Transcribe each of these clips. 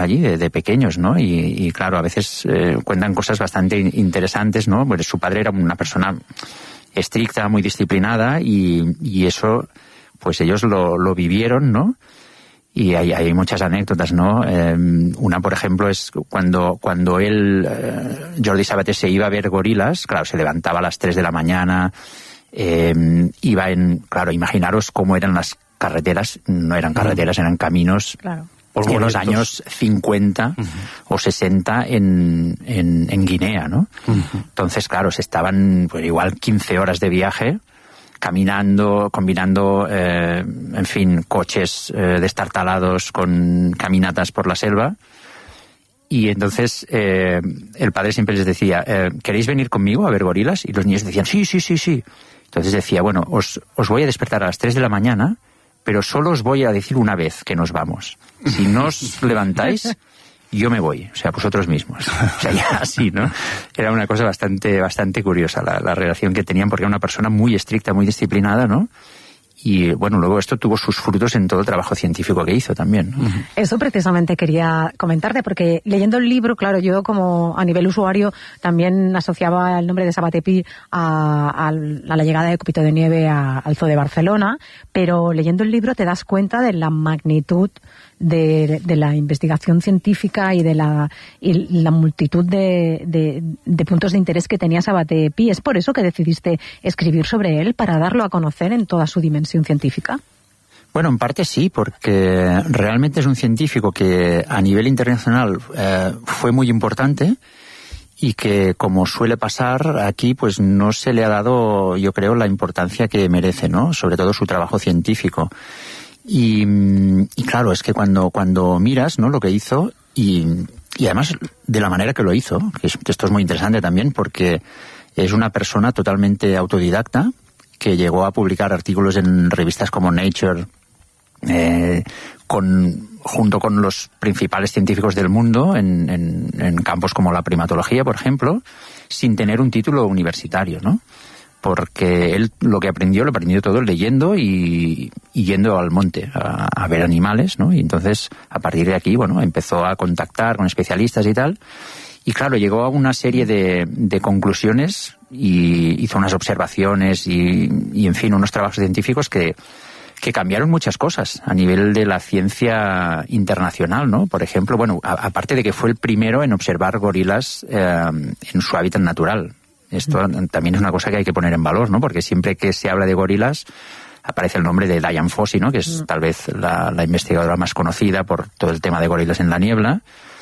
allí de pequeños, ¿no? Y claro, a veces cuentan cosas bastante interesantes, ¿no? Pues su padre era una persona estricta, muy disciplinada, y eso, pues ellos lo vivieron, ¿no? Y hay muchas anécdotas, ¿no? Una, por ejemplo, es cuando él, Jordi Sabater, se iba a ver gorilas. Claro, se levantaba a las 3 de la mañana, iba claro, imaginaros cómo eran las carreteras. No eran carreteras, eran caminos. Claro. En los años 50 o 60 en Guinea, ¿no? Entonces, claro, se estaban pues igual 15 horas de viaje, caminando, combinando, en fin, coches destartalados con caminatas por la selva. Y entonces el padre siempre les decía, ¿queréis venir conmigo a ver gorilas? Y los niños decían, sí. Entonces decía, bueno, os voy a despertar a las 3 de la mañana, pero solo os voy a decir una vez que nos vamos. Si no os levantáis, yo me voy, o sea, vosotros mismos. O sea, ya así, ¿no? Era una cosa bastante curiosa la relación que tenían, porque era una persona muy estricta, muy disciplinada, ¿no? Y bueno, luego esto tuvo sus frutos en todo el trabajo científico que hizo también, ¿no? Eso precisamente quería comentarte, porque leyendo el libro, claro, yo como a nivel usuario también asociaba el nombre de Sabater Pi a la llegada de Copito de Nieve al Zoo de Barcelona, pero leyendo el libro te das cuenta de la magnitud de la investigación científica y de la multitud de puntos de interés que tenía Sabater Pi. ¿Es por eso que decidiste escribir sobre él, para darlo a conocer en toda su dimensión científica? Bueno, en parte sí, porque realmente es un científico que a nivel internacional fue muy importante y que, como suele pasar aquí, pues no se le ha dado, yo creo, la importancia que merece, ¿no? Sobre todo su trabajo científico. Y claro, es que cuando miras, ¿no?, lo que hizo, y además de la manera que lo hizo, que esto es muy interesante también, porque es una persona totalmente autodidacta, que llegó a publicar artículos en revistas como Nature, junto con los principales científicos del mundo, en campos como la primatología, por ejemplo, sin tener un título universitario, ¿no? Porque él lo aprendió todo leyendo y yendo al monte a ver animales, ¿no? Y entonces, a partir de aquí, bueno, empezó a contactar con especialistas y tal. Y claro, llegó a una serie de conclusiones y hizo unas observaciones y en fin, unos trabajos científicos que cambiaron muchas cosas a nivel de la ciencia internacional, ¿no? Por ejemplo, bueno, aparte de que fue el primero en observar gorilas en su hábitat natural. Esto también es una cosa que hay que poner en valor, ¿no? Porque siempre que se habla de gorilas aparece el nombre de Dian Fossey, ¿no? Que es tal vez la investigadora más conocida por todo el tema de gorilas en la niebla.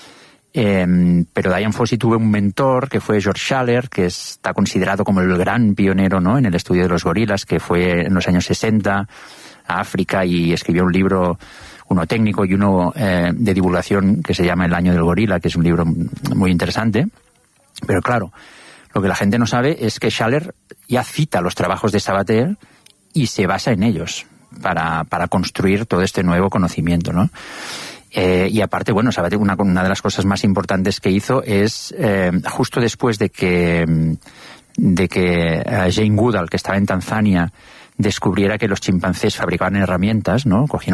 Pero Dian Fossey tuvo un mentor que fue George Schaller, que está considerado como el gran pionero, ¿no?, en el estudio de los gorilas, que fue en los años 60 a África y escribió un libro, uno técnico y uno de divulgación, que se llama El año del gorila, que es un libro muy interesante. Pero claro, lo que la gente no sabe es que Schaller ya cita los trabajos de Sabater y se basa en ellos para construir todo este nuevo conocimiento, ¿no? Y aparte, bueno, Sabater, una de las cosas más importantes que hizo es, justo después de que Jane Goodall, que estaba en Tanzania, descubriera que los chimpancés fabricaban herramientas, ¿no? Cogían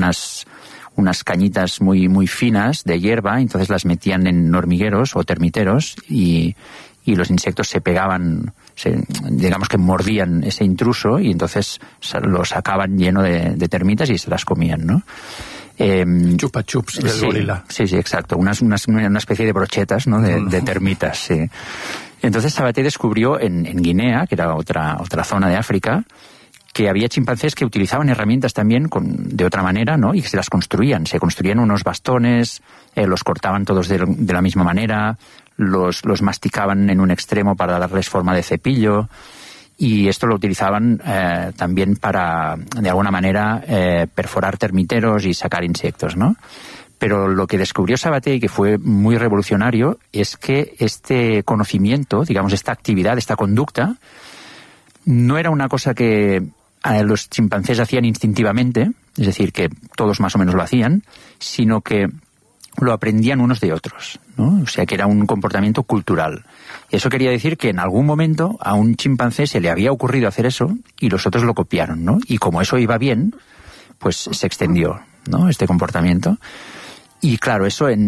unas cañitas muy finas de hierba, entonces las metían en hormigueros o termiteros y los insectos se pegaban, digamos que mordían ese intruso y entonces lo sacaban lleno de termitas y se las comían, ¿no? Chupa chups del gorila. Sí, exacto. Una especie de brochetas, ¿no?, de termitas, sí. Entonces Sabater descubrió en Guinea, que era otra zona de África, que había chimpancés que utilizaban herramientas también de otra manera, ¿no?, y que se las construían. Se construían unos bastones, los cortaban todos de la misma manera, los masticaban en un extremo para darles forma de cepillo, y esto lo utilizaban también para, de alguna manera, perforar termiteros y sacar insectos, ¿no? Pero lo que descubrió Sabater, y que fue muy revolucionario, es que este conocimiento, digamos, esta actividad, esta conducta, no era una cosa que los chimpancés hacían instintivamente, es decir, que todos más o menos lo hacían, sino que lo aprendían unos de otros, ¿no? O sea, que era un comportamiento cultural. Eso quería decir que en algún momento a un chimpancé se le había ocurrido hacer eso y los otros lo copiaron, ¿no? Y como eso iba bien, pues se extendió, ¿no?, este comportamiento. Y claro, eso